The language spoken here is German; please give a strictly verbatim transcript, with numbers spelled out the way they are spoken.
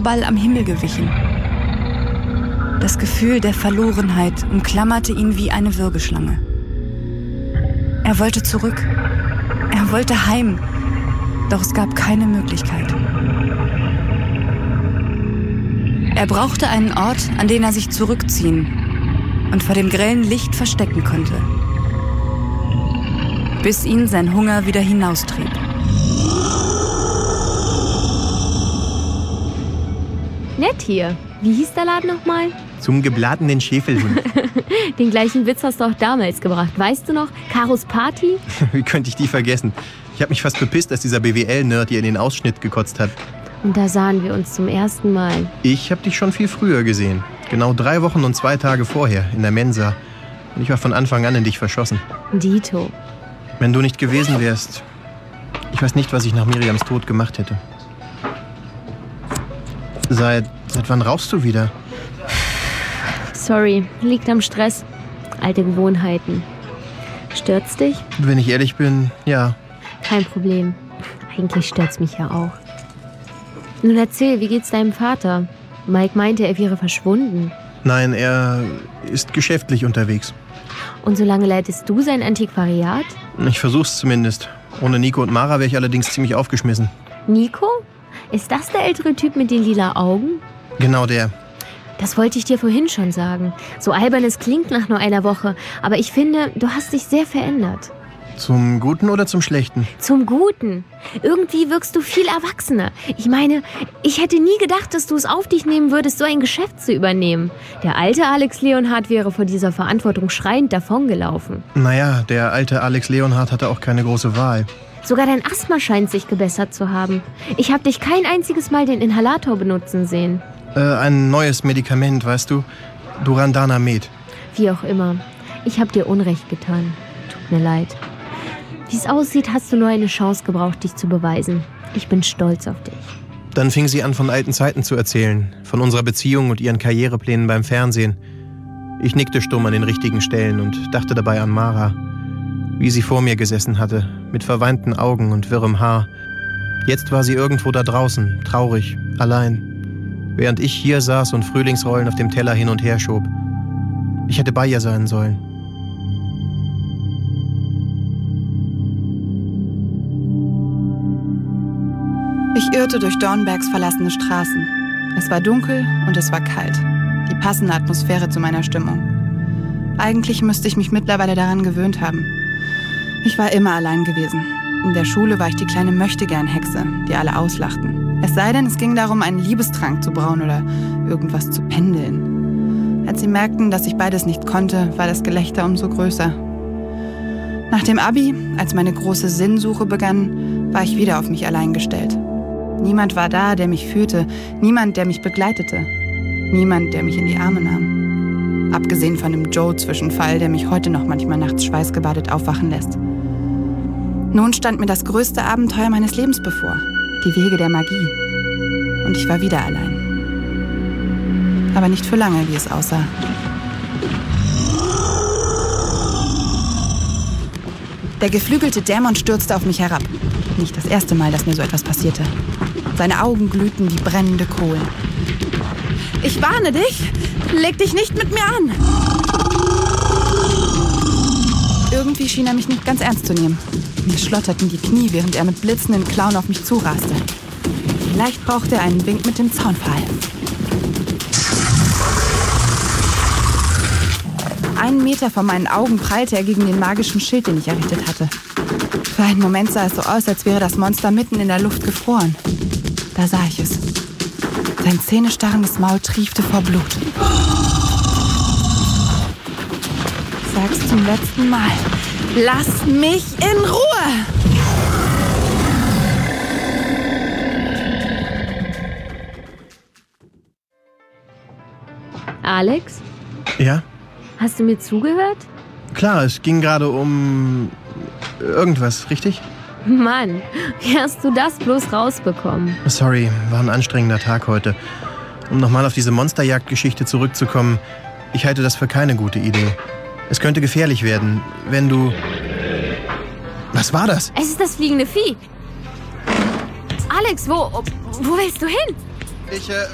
Schneeschuhball am Himmel gewichen. Das Gefühl der Verlorenheit umklammerte ihn wie eine Würgeschlange. Er wollte zurück. Er wollte heim. Doch es gab keine Möglichkeit. Er brauchte einen Ort, an den er sich zurückziehen und vor dem grellen Licht verstecken konnte, bis ihn sein Hunger wieder hinaustrieb. Nett hier. Wie hieß der Laden nochmal? Zum gebratenen Schäfelhund. Den gleichen Witz hast du auch damals gebracht. Weißt du noch? Karos Party? Wie könnte ich die vergessen? Ich habe mich fast bepisst, als dieser B W L-Nerd hier in den Ausschnitt gekotzt hat. Und da sahen wir uns zum ersten Mal. Ich habe dich schon viel früher gesehen. Genau drei Wochen und zwei Tage vorher, in der Mensa. Und ich war von Anfang an in dich verschossen. Dito. Wenn du nicht gewesen wärst, ich weiß nicht, was ich nach Miriams Tod gemacht hätte. Seit, seit wann rauchst du wieder? Sorry, liegt am Stress. Alte Gewohnheiten. Stört's dich? Wenn ich ehrlich bin, ja. Kein Problem. Eigentlich stört's mich ja auch. Nun erzähl, wie geht's deinem Vater? Mike meinte, er wäre verschwunden. Nein, er ist geschäftlich unterwegs. Und so lange leitest du sein Antiquariat? Ich versuch's zumindest. Ohne Nico und Mara wäre ich allerdings ziemlich aufgeschmissen. Nico? Ist das der ältere Typ mit den lila Augen? Genau der. Das wollte ich dir vorhin schon sagen. So albern es klingt nach nur einer Woche, aber ich finde, du hast dich sehr verändert. Zum Guten oder zum Schlechten? Zum Guten. Irgendwie wirkst du viel erwachsener. Ich meine, ich hätte nie gedacht, dass du es auf dich nehmen würdest, so ein Geschäft zu übernehmen. Der alte Alex Leonhardt wäre vor dieser Verantwortung schreiend davongelaufen. Naja, der alte Alex Leonhardt hatte auch keine große Wahl. Sogar dein Asthma scheint sich gebessert zu haben. Ich habe dich kein einziges Mal den Inhalator benutzen sehen. Äh, ein neues Medikament, weißt du? Durandana Med. Wie auch immer. Ich habe dir Unrecht getan. Tut mir leid. Wie es aussieht, hast du nur eine Chance gebraucht, dich zu beweisen. Ich bin stolz auf dich. Dann fing sie an, von alten Zeiten zu erzählen. Von unserer Beziehung und ihren Karriereplänen beim Fernsehen. Ich nickte stumm an den richtigen Stellen und dachte dabei an Mara. Wie sie vor mir gesessen hatte, mit verweinten Augen und wirrem Haar. Jetzt war sie irgendwo da draußen, traurig, allein. Während ich hier saß und Frühlingsrollen auf dem Teller hin und her schob. Ich hätte bei ihr sein sollen. Ich irrte durch Dornbergs verlassene Straßen. Es war dunkel und es war kalt. Die passende Atmosphäre zu meiner Stimmung. Eigentlich müsste ich mich mittlerweile daran gewöhnt haben. Ich war immer allein gewesen. In der Schule war ich die kleine Möchtegern-Hexe, die alle auslachten. Es sei denn, es ging darum, einen Liebestrank zu brauen oder irgendwas zu pendeln. Als sie merkten, dass ich beides nicht konnte, war das Gelächter umso größer. Nach dem Abi, als meine große Sinnsuche begann, war ich wieder auf mich allein gestellt. Niemand war da, der mich führte, niemand, der mich begleitete, niemand, der mich in die Arme nahm. Abgesehen von dem Joe-Zwischenfall, der mich heute noch manchmal nachts schweißgebadet aufwachen lässt. Nun stand mir das größte Abenteuer meines Lebens bevor, die Wege der Magie. Und ich war wieder allein. Aber nicht für lange, wie es aussah. Der geflügelte Dämon stürzte auf mich herab. Nicht das erste Mal, dass mir so etwas passierte. Seine Augen glühten wie brennende Kohlen. Ich warne dich! Leg dich nicht mit mir an! Irgendwie schien er mich nicht ganz ernst zu nehmen. Mir schlotterten die Knie, während er mit blitzenden Klauen auf mich zuraste. Vielleicht brauchte er einen Wink mit dem Zaunpfahl. Einen Meter vor meinen Augen prallte er gegen den magischen Schild, den ich errichtet hatte. Für einen Moment sah es so aus, als wäre das Monster mitten in der Luft gefroren. Da sah ich es. Sein zähnestarrendes Maul triefte vor Blut. Sag's zum letzten Mal. Lass mich in Ruhe! Alex? Ja? Hast du mir zugehört? Klar, es ging gerade um irgendwas, richtig? Mann, wie hast du das bloß rausbekommen? Sorry, war ein anstrengender Tag heute. Um nochmal auf diese Monsterjagd-Geschichte zurückzukommen, ich halte das für keine gute Idee. Es könnte gefährlich werden, wenn du... Was war das? Es ist das fliegende Vieh. Alex, wo, wo willst du hin? Ich, äh...